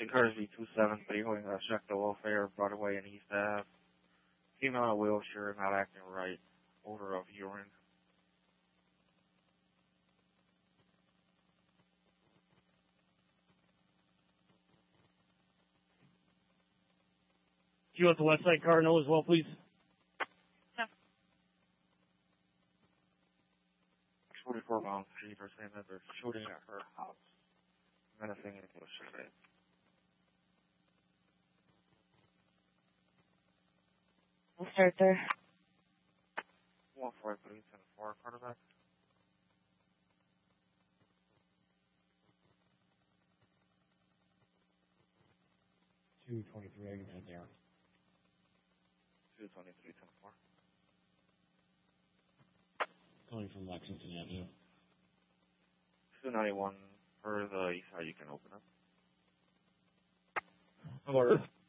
St. Courtesy 273, holding a check the welfare, Broadway and East Ave. Female in a wheelchair, not acting right. Odor of urine. You at the West Side Cardinal as well, please? Yeah. 44 Mount Street are saying that they're shooting at her house. Menacing into a survey. We'll start there. 14374, quarterback. $223, I can head there. 22374. Calling from Lexington Avenue. 291 for the east side, you can open up. Alert.